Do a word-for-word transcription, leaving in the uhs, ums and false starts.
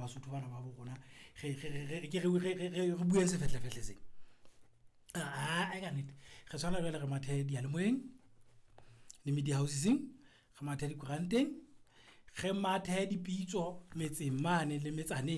Basotho bana ba bo rona re re ke re re bue se fetle fetle se ah I got it re tsana le re mathe dialemoeng le media houses re mathe di granteng ge mathe di pitso metseng mane le metsaneng